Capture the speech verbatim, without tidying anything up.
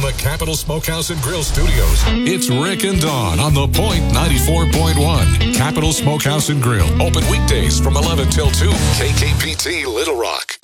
the Capital Smokehouse and Grill Studios, it's Rick and Dawn on The Point ninety-four point one. Capital Smokehouse and Grill, open weekdays from eleven till two. K K P T Little Rock.